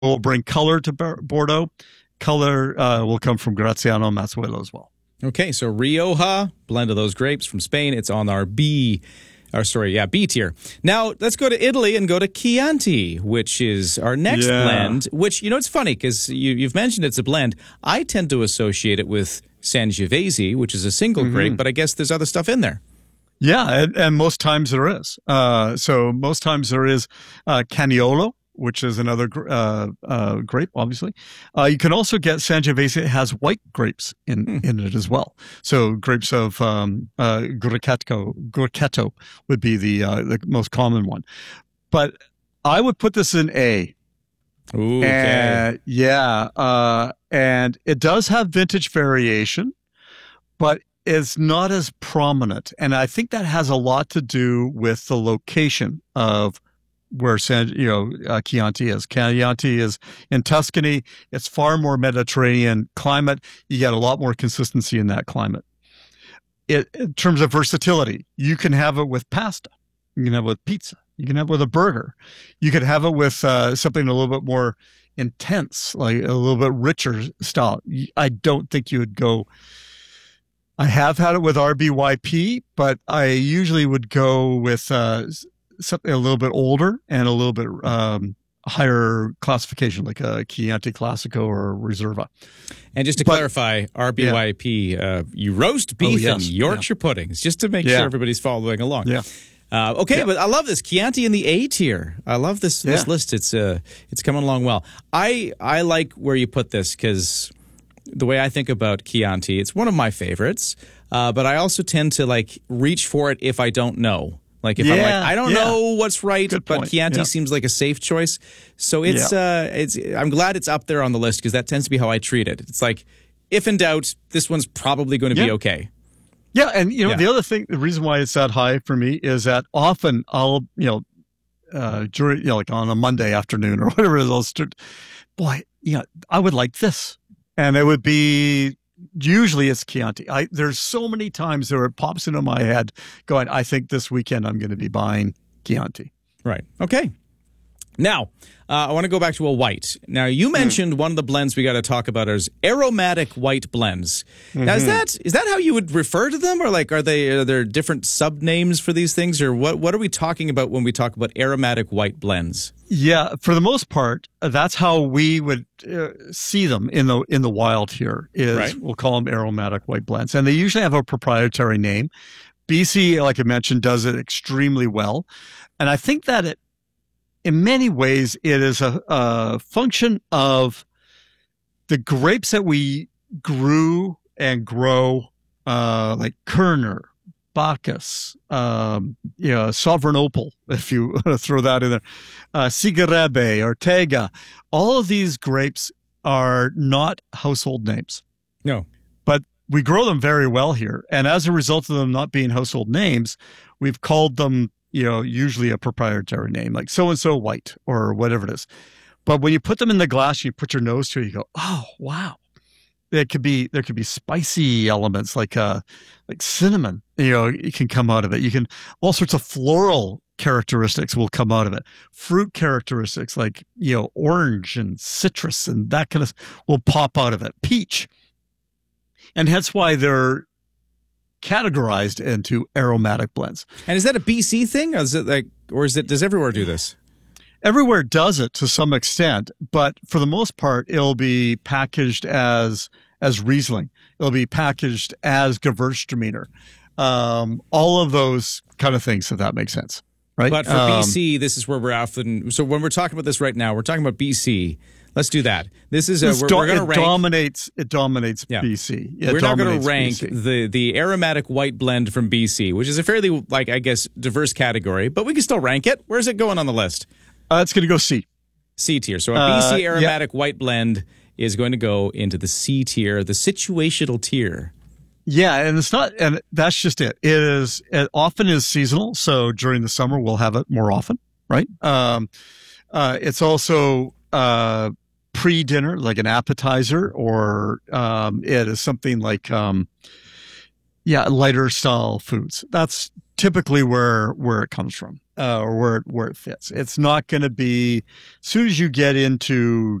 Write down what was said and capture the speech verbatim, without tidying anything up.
will bring color to Bordeaux. Color uh, will come from Graziano Mazzuolo as well. Okay, so Rioja, blend of those grapes from Spain. It's on our B, or sorry, yeah, B tier. Now, let's go to Italy and go to Chianti, which is our next yeah. blend, which, you know, it's funny because you, you've mentioned it's a blend. I tend to associate it with Sangiovese, which is a single mm-hmm. grape, but I guess there's other stuff in there. Yeah, and, and most times there is. Uh, so most times there is uh, Caniolo, which is another uh, uh, grape, obviously. Uh, you can also get Sangiovese. It has white grapes in, hmm. in it as well. So grapes of um, uh, Gruccetto, Gruccetto would be the uh, the most common one. But I would put this in A. Ooh, and, okay. Yeah, uh, and it does have vintage variation, but it's not as prominent. And I think that has a lot to do with the location of where San, you know, uh, Chianti is. Chianti is in Tuscany. It's far more Mediterranean climate. You get a lot more consistency in that climate. It, in terms of versatility, you can have it with pasta. You can have it with pizza. You can have it with a burger. You could have it with uh, something a little bit more intense, like a little bit richer style. I don't think you would go... I have had it with R B Y P, but I usually would go with uh, something a little bit older and a little bit um, higher classification, like a Chianti Classico or Reserva. And just to but, clarify, R B Y P, yeah. uh, you roast beef oh, yes. in Yorkshire yeah. puddings, just to make yeah. sure everybody's following along. Yeah. Uh, okay, yeah. but I love this Chianti in the A tier. I love this, yeah. this list. It's uh, it's coming along well. I I like where you put this because the way I think about Chianti, it's one of my favorites. Uh, but I also tend to like reach for it if I don't know. Like if yeah, I'm like I don't yeah. know what's right, Good but point. Chianti yeah. seems like a safe choice. So it's yeah. uh, it's. I'm glad it's up there on the list because that tends to be how I treat it. It's like if in doubt, this one's probably going to yeah. be okay. Yeah, and you know yeah. the other thing, the reason why it's that high for me is that often I'll you know uh, during you know like on a Monday afternoon or whatever it is, I'll start, boy, yeah, you know, I would like this, and it would be. Usually it's Chianti. I, there's so many times where it pops into my head going, I think this weekend I'm going to be buying Chianti. Right. Okay. Now, uh, I want to go back to a white. Now, you mentioned mm. one of the blends we got to talk about is aromatic white blends. Mm-hmm. Now, is that is that how you would refer to them? Or like, are they are there different sub names for these things? Or what, what are we talking about when we talk about aromatic white blends? Yeah, for the most part, that's how we would uh, see them in the in the wild here is right. We'll call them aromatic white blends. And they usually have a proprietary name. B C, like I mentioned, does it extremely well. And I think that it, in many ways, it is a, a function of the grapes that we grew and grow, uh, like Kerner, Bacchus, um, you know, Sovereign-Opal, if you want to throw that in there, uh, Sigarebe, Ortega. All of these grapes are not household names. No. But we grow them very well here. And as a result of them not being household names, we've called them, you know, usually a proprietary name, like so-and-so white or whatever it is. But when you put them in the glass, you put your nose to it, you go, oh, wow. It could be, there could be spicy elements like, uh, like cinnamon, you know, it can come out of it. You can, all sorts of floral characteristics will come out of it. Fruit characteristics like, you know, orange and citrus and that kind of will pop out of it. Peach. And that's why they're categorized into aromatic blends. And is that a B C thing? Or is it like, or is it, does everywhere do this? Everywhere does it to some extent, but for the most part, it'll be packaged as as Riesling. It'll be packaged as Gewürztraminer. Um, all of those kind of things, if that makes sense, right? But for um, B C, this is where we're often. So when we're talking about this right now, we're talking about B C. Let's do that. This is a, we're, do, we're going to it rank. Dominates, it dominates yeah. B C. It we're not going to rank B C. the the aromatic white blend from B C, which is a fairly, like I guess, diverse category, but we can still rank it. Where's it going on the list? Uh, it's going to go C. C tier. So a uh, B C aromatic yeah. white blend is going to go into the C tier, the situational tier. Yeah, and it's not, and that's just it. It is, it often is seasonal. So during the summer, we'll have it more often, right? Um, uh, it's also uh, pre-dinner, like an appetizer, or um, it is something like, um, yeah, lighter style foods. That's typically where where it comes from. uh, or where it, where it fits. It's not going to be, as soon as you get into